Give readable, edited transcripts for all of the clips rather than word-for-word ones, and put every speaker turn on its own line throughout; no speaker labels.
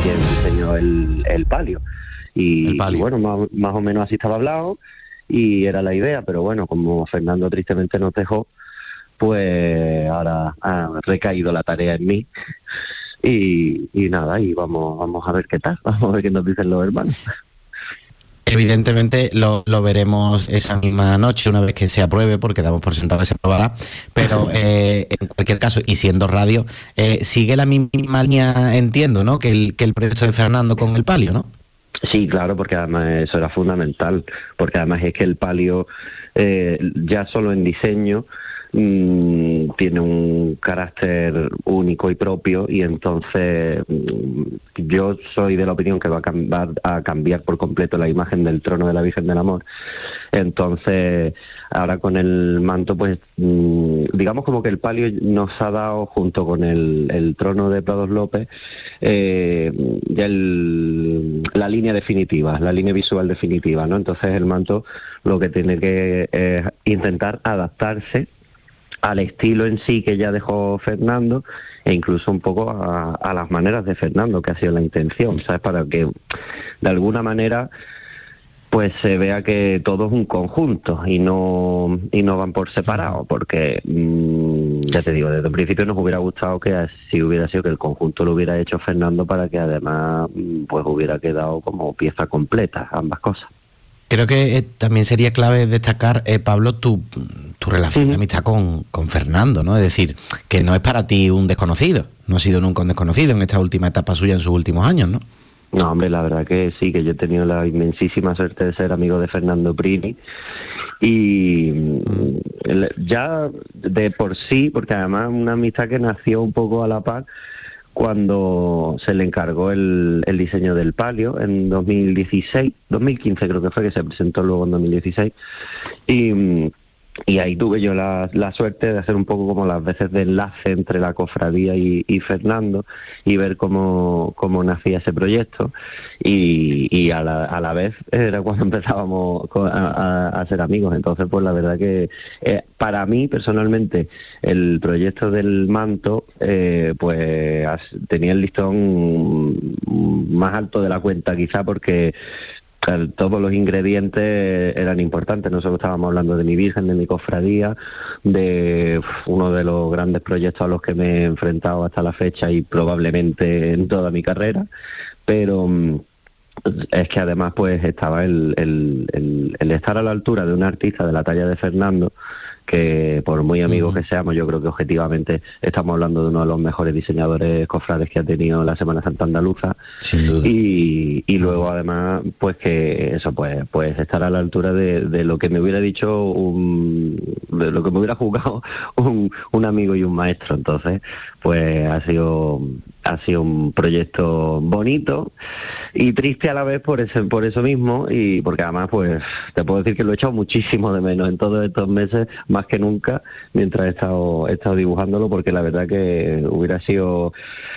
quien diseñó el palio.
El palio.
Y bueno, más o menos así estaba hablado y era la idea, pero bueno, como Fernando tristemente nos dejó, pues ahora ha recaído la tarea en mí y nada, y vamos a ver qué tal, vamos a ver qué nos dicen los hermanos.
Evidentemente lo veremos esa misma noche, una vez que se apruebe, porque damos por sentado que se aprobará, pero en cualquier caso, y siendo radio, sigue la misma línea, entiendo, ¿no? Que el proyecto de Fernando con el palio, ¿no?
Sí, claro, porque además eso era fundamental, porque además es que el palio, ya solo en diseño, tiene un carácter único y propio, y entonces yo soy de la opinión que va a cambiar por completo la imagen del trono de la Virgen del Amor. Entonces ahora con el manto, pues digamos como que el palio nos ha dado, junto con el trono de Prados López, ya la línea definitiva, la línea visual definitiva, ¿no? Entonces el manto lo que tiene que intentar adaptarse al estilo en sí que ya dejó Fernando, e incluso un poco a las maneras de Fernando, que ha sido la intención, ¿sabes? Para que de alguna manera pues se vea que todo es un conjunto y no van por separado, porque ya te digo, desde el principio nos hubiera gustado que si hubiera sido que el conjunto lo hubiera hecho Fernando, para que además pues hubiera quedado como pieza completa ambas cosas.
Creo que también sería clave destacar, Pablo, tu relación de amistad con Fernando, ¿no? Es decir, que no es para ti un desconocido, no ha sido nunca un desconocido en esta última etapa suya, en sus últimos años, ¿no?
No, hombre, la verdad que sí, que yo he tenido la inmensísima suerte de ser amigo de Fernando Prini, y ya de por sí, porque además una amistad que nació un poco a la par cuando se le encargó el diseño del palio en 2015 creo que fue, que se presentó luego en 2016, y ahí tuve yo la suerte de hacer un poco como las veces de enlace entre la cofradía y Fernando, y ver cómo nacía ese proyecto, y a la vez era cuando empezábamos a ser amigos. Entonces pues la verdad que para mí personalmente el proyecto del manto pues tenía el listón más alto de la cuenta, quizá porque todos los ingredientes eran importantes. Nosotros estábamos hablando de mi Virgen, de mi cofradía, de uno de los grandes proyectos a los que me he enfrentado hasta la fecha y probablemente en toda mi carrera, pero es que además pues estaba el estar a la altura de un artista de la talla de Fernando, que por muy amigos que seamos, yo creo que objetivamente estamos hablando de uno de los mejores diseñadores cofrades que ha tenido la Semana Santa andaluza.
Sin duda.
Y luego además pues que eso, pues estar a la altura de lo que me hubiera dicho de lo que me hubiera jugado un amigo y un maestro. Entonces pues ha sido un proyecto bonito y triste a la vez por eso mismo, y porque además pues te puedo decir que lo he echado muchísimo de menos en todos estos meses, más que nunca, mientras he estado dibujándolo, porque la verdad que hubiera sido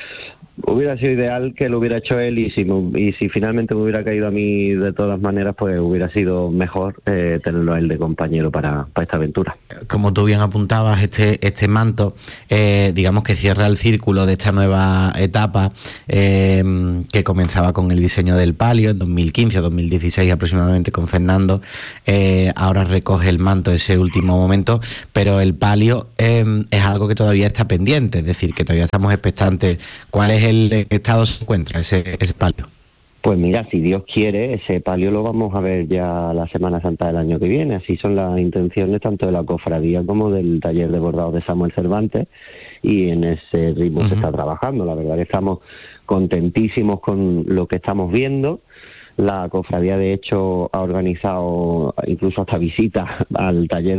ideal que lo hubiera hecho él, y si finalmente me hubiera caído a mí de todas maneras, pues hubiera sido mejor tenerlo a él de compañero para esta aventura.
Como tú bien apuntabas, este manto, digamos que cierra el círculo de esta nueva etapa que comenzaba con el diseño del palio en 2015 o 2016 aproximadamente con Fernando. Ahora recoge el manto ese último momento, pero el palio es algo que todavía está pendiente, es decir, que todavía estamos expectantes. ¿Cuál es el estado se encuentra ese palio?
Pues mira, si Dios quiere, ese palio lo vamos a ver ya la Semana Santa del año que viene. Así son las intenciones tanto de la cofradía como del taller de bordado de Samuel Cervantes, y en ese ritmo se está trabajando. La verdad que estamos contentísimos con lo que estamos viendo. La cofradía, de hecho, ha organizado incluso hasta visitas al taller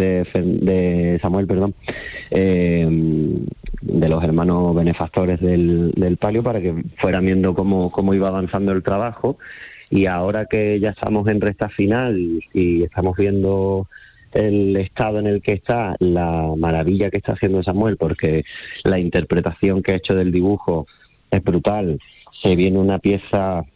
de Samuel, de los hermanos benefactores del palio, para que fueran viendo cómo iba avanzando el trabajo. Y ahora que ya estamos en recta final y estamos viendo el estado en el que está, la maravilla que está haciendo Samuel, porque la interpretación que ha hecho del dibujo es brutal. Se viene una pieza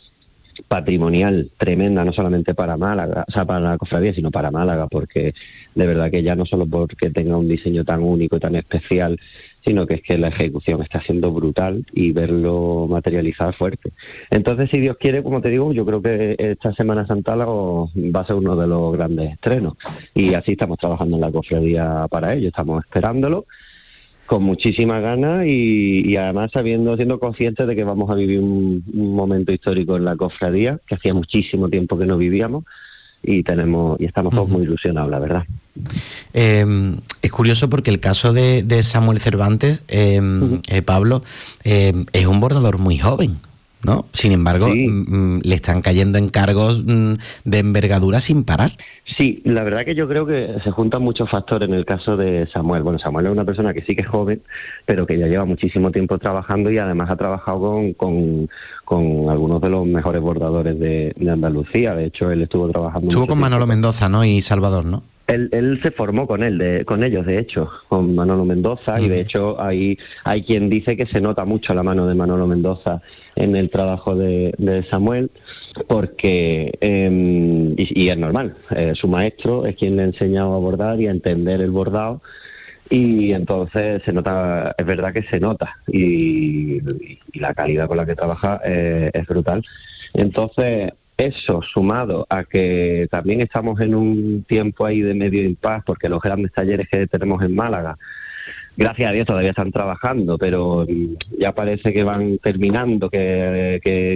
patrimonial tremenda, no solamente para Málaga, o sea, para la cofradía, sino para Málaga, porque de verdad que ya no solo porque tenga un diseño tan único y tan especial, sino que es que la ejecución está siendo brutal y verlo materializar fuerte. Entonces, si Dios quiere, como te digo, yo creo que esta Semana Santa va a ser uno de los grandes estrenos, y así estamos trabajando en la cofradía para ello, estamos esperándolo con muchísimas ganas y además siendo conscientes de que vamos a vivir un momento histórico en la cofradía, que hacía muchísimo tiempo que no vivíamos, y estamos todos muy ilusionados, la verdad.
Es curioso porque el caso de Samuel Cervantes, Pablo, es un bordador muy joven, ¿no? Sin embargo, sí, le están cayendo encargos de envergadura sin parar.
Sí, la verdad que yo creo que se juntan muchos factores en el caso de Samuel. Bueno, Samuel es una persona que sí que es joven, pero que ya lleva muchísimo tiempo trabajando y además ha trabajado con algunos de los mejores bordadores de Andalucía. De hecho, él estuvo trabajando...
Estuvo con Manolo Mendoza, ¿no? Y Salvador, ¿no?
Él se formó con ellos, de hecho, con Manolo Mendoza, y de hecho hay quien dice que se nota mucho la mano de Manolo Mendoza en el trabajo de Samuel, porque, y es normal, su maestro es quien le ha enseñado a bordar y a entender el bordado, y entonces se nota, es verdad que se nota, y la calidad con la que trabaja es brutal. Entonces, eso sumado a que también estamos en un tiempo ahí de medio impasse, porque los grandes talleres que tenemos en Málaga, gracias a Dios todavía están trabajando, pero ya parece que van terminando, que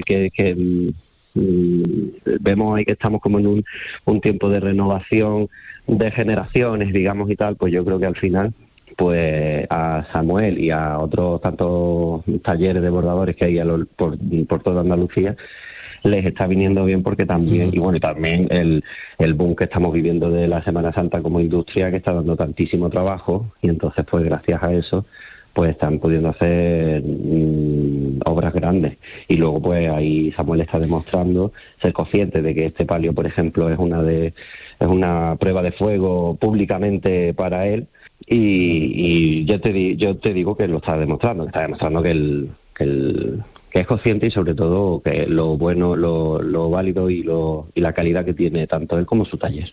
vemos ahí que estamos como en un tiempo de renovación de generaciones, digamos, y tal. Pues yo creo que al final, pues a Samuel y a otros tantos talleres de bordadores que hay por toda Andalucía les está viniendo bien, porque también, y bueno, y también el boom que estamos viviendo de la Semana Santa como industria, que está dando tantísimo trabajo, y entonces pues gracias a eso pues están pudiendo hacer obras grandes. Y luego pues ahí Samuel está demostrando ser consciente de que este palio, por ejemplo, es una prueba de fuego públicamente para él, y yo te digo que lo está demostrando, que es consciente, y sobre todo que lo bueno, lo válido y la calidad que tiene tanto él como su taller.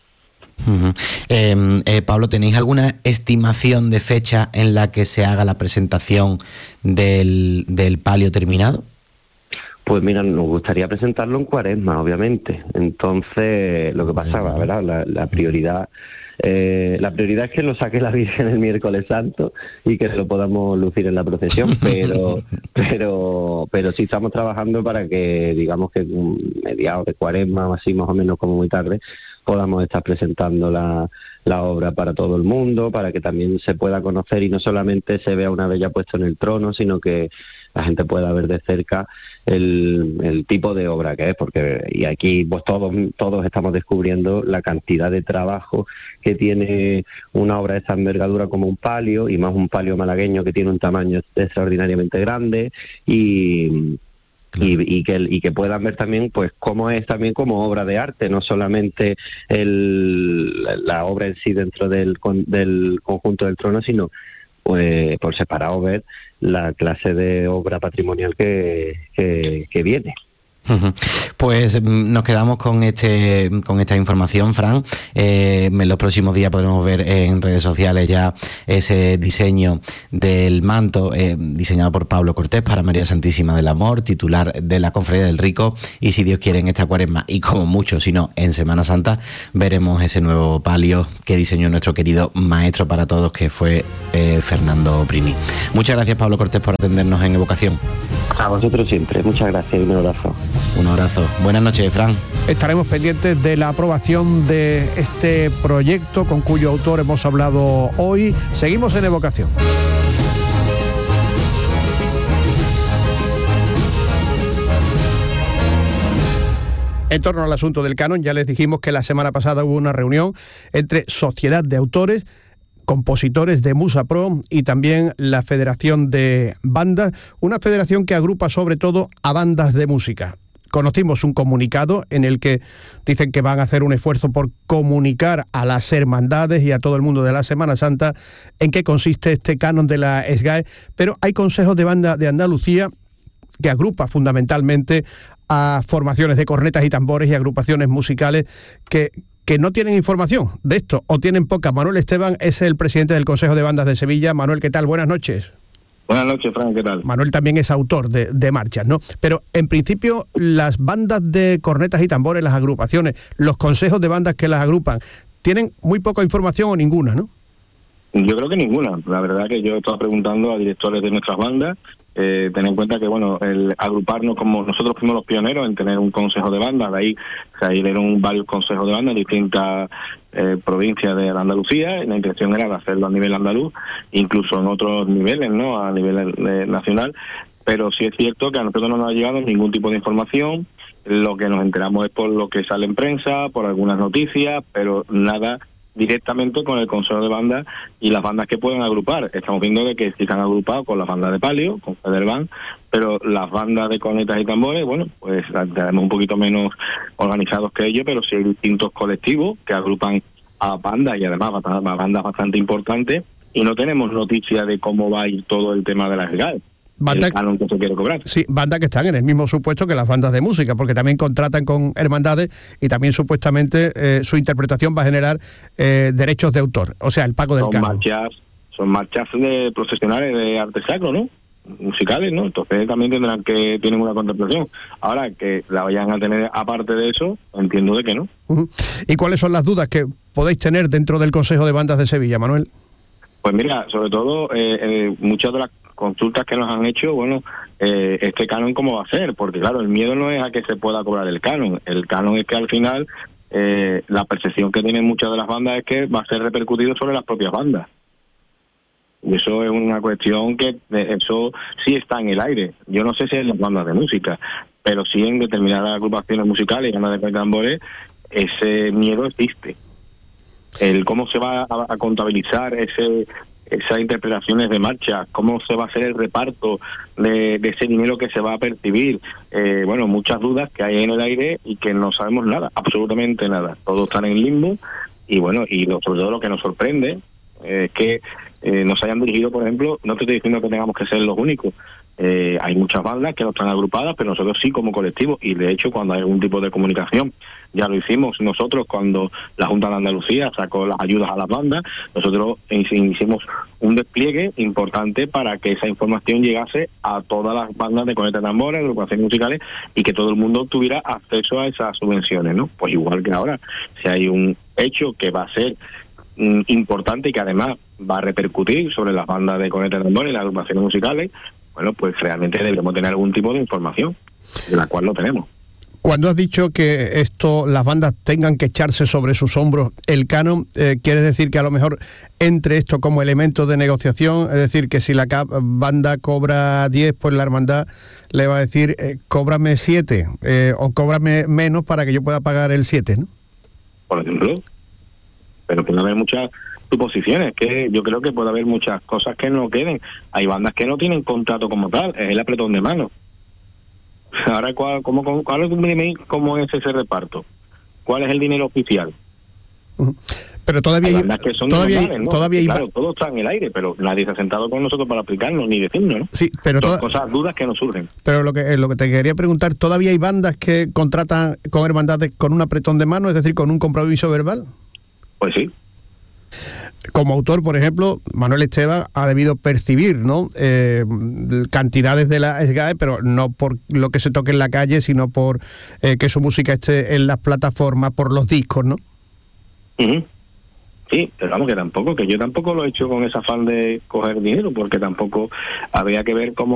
Pablo, ¿tenéis alguna estimación de fecha en la que se haga la presentación del palio terminado?
Pues mira, nos gustaría presentarlo en Cuaresma, obviamente. Entonces, lo que pasaba, ¿verdad? La prioridad... la prioridad es que lo saque la Virgen el miércoles santo y que lo podamos lucir en la procesión, pero sí estamos trabajando para que, digamos que mediados de Cuaresma o así, más o menos como muy tarde, podamos estar presentando la obra para todo el mundo, para que también se pueda conocer y no solamente se vea una vez ya puesto en el trono, sino que la gente pueda ver de cerca el tipo de obra que es, porque y aquí pues todos estamos descubriendo la cantidad de trabajo que tiene una obra de esta envergadura como un palio, y más un palio malagueño que tiene un tamaño extraordinariamente grande, y que puedan ver también pues cómo es también como obra de arte, no solamente la obra en sí dentro del conjunto del trono, sino pues por separado ver la clase de obra patrimonial que viene.
Pues nos quedamos con esta información, Fran. En los próximos días podremos ver en redes sociales ya ese diseño del manto diseñado por Pablo Cortés para María Santísima del Amor, titular de la Cofradía del Rico, y si Dios quiere en esta Cuaresma, y como mucho, si no en Semana Santa, veremos ese nuevo palio que diseñó nuestro querido maestro para todos, que fue Fernando Prini. Muchas gracias, Pablo Cortés, por atendernos en Evocación.
A vosotros siempre, muchas gracias y un abrazo.
Un abrazo. Buenas noches, Fran.
Estaremos pendientes de la aprobación de este proyecto con cuyo autor hemos hablado hoy. Seguimos en Evocación. En torno al asunto del canon, ya les dijimos que la semana pasada hubo una reunión entre Sociedad de Autores, compositores de Musa Pro y también la Federación de Bandas, una federación que agrupa sobre todo a bandas de música. Conocimos un comunicado en el que dicen que van a hacer un esfuerzo por comunicar a las hermandades y a todo el mundo de la Semana Santa en qué consiste este canon de la SGAE, pero hay consejos de banda de Andalucía que agrupa fundamentalmente a formaciones de cornetas y tambores y agrupaciones musicales que no tienen información de esto o tienen poca. Manuel Esteban es el presidente del Consejo de Bandas de Sevilla. Manuel, ¿qué tal? Buenas noches.
Buenas noches, Fran, ¿qué tal?
Manuel también es autor de marchas, ¿no? Pero en principio las bandas de cornetas y tambores, las agrupaciones, los consejos de bandas que las agrupan, tienen muy poca información o ninguna, ¿no?
Yo creo que ninguna. La verdad que yo estaba preguntando a directores de nuestras bandas. Ten en cuenta que, bueno, el agruparnos, como nosotros fuimos los pioneros en tener un consejo de banda, de ahí salieron varios consejos de banda en distintas provincias de Andalucía, y la intención era de hacerlo a nivel andaluz, incluso en otros niveles, ¿no?, a nivel nacional, pero sí es cierto que a nosotros no nos ha llegado ningún tipo de información. Lo que nos enteramos es por lo que sale en prensa, por algunas noticias, pero nada directamente con el consejo de banda y las bandas que pueden agrupar. Estamos viendo de que sí se han agrupado con las bandas de palio, con Federband, pero las bandas de cornetas y tambores, bueno, pues tenemos un poquito menos organizados que ellos, pero sí hay distintos colectivos que agrupan a bandas y además a bandas bastante importantes, y no tenemos noticia de cómo va a ir todo el tema de las GAE.
Banda,
el canon que se quiere cobrar.
Sí, bandas que están en el mismo supuesto que las bandas de música, porque también contratan con hermandades y también supuestamente su interpretación va a generar derechos de autor, o sea, el pago del canon.
Son marchas de procesionales de arte sacro, ¿no?, musicales, ¿no? Entonces también tienen una contemplación. Ahora, que la vayan a tener aparte de eso, entiendo de que no.
¿Y cuáles son las dudas que podéis tener dentro del Consejo de Bandas de Sevilla, Manuel?
Pues mira, sobre todo muchas de las consultas que nos han hecho, bueno, este canon cómo va a ser, porque claro, el miedo no es a que se pueda cobrar el canon es que al final la percepción que tienen muchas de las bandas es que va a ser repercutido sobre las propias bandas, y eso es una cuestión que eso sí está en el aire. Yo no sé si en las bandas de música, pero sí en determinadas agrupaciones musicales y bandas de tambores ese miedo existe. El cómo se va a contabilizar esas interpretaciones de marcha, cómo se va a hacer el reparto de ese dinero que se va a percibir, bueno, muchas dudas que hay en el aire y que no sabemos nada, absolutamente nada. Todo está en limbo y bueno, sobre todo lo que nos sorprende es que nos hayan dirigido, por ejemplo, no te estoy diciendo que tengamos que ser los únicos, hay muchas bandas que no están agrupadas, pero nosotros sí como colectivo, y de hecho cuando hay algún tipo de comunicación, ya lo hicimos nosotros cuando la Junta de Andalucía sacó las ayudas a las bandas, nosotros hicimos un despliegue importante para que esa información llegase a todas las bandas de cornetas y tambores, agrupaciones musicales, y que todo el mundo tuviera acceso a esas subvenciones, ¿no? Pues igual que ahora, si hay un hecho que va a ser importante y que además va a repercutir sobre las bandas de cornetas y tambores y las agrupaciones musicales, bueno, pues realmente debemos tener algún tipo de información, de la cual no tenemos.
Cuando has dicho que las bandas tengan que echarse sobre sus hombros el canon, ¿quieres decir que a lo mejor entre esto como elemento de negociación? Es decir, que si la banda cobra 10, pues la hermandad le va a decir, cóbrame 7, o cóbrame menos para que yo pueda pagar el 7, ¿no?
Por ejemplo, pero puede haber muchas suposiciones, que yo creo que puede haber muchas cosas que no queden. Hay bandas que no tienen contrato como tal, es el apretón de mano. Ahora, ¿cómo es ese reparto? ¿Cuál es el dinero oficial?
Pero todavía hay
claro, todo está en el aire, pero nadie se ha sentado con nosotros para aplicarnos ni decirnos, ¿no?
Sí, pero
dudas que nos surgen.
Pero lo que te quería preguntar, ¿todavía hay bandas que contratan con hermandades con un apretón de mano, es decir, con un compromiso verbal?
Pues sí.
Como autor, por ejemplo, Manuel Esteban ha debido percibir, ¿no?, cantidades de la SGAE, pero no por lo que se toque en la calle, sino por que su música esté en las plataformas, por los discos, ¿no?
Uh-huh. Sí, pero vamos, que yo tampoco lo he hecho con ese afán de coger dinero, porque tampoco había que ver cómo